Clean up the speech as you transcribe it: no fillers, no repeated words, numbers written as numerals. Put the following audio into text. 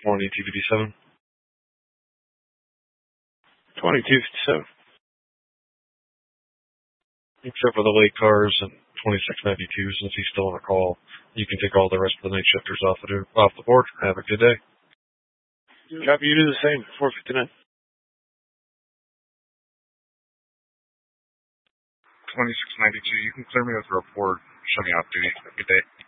2257. 2257. Except for the late cars and 2692, since he's still on a call. You can take all the rest of the night shifters off the board. Have a good day. Copy, you do the same. 459. 2692, you can clear me with a report. Show me off duty. Good day.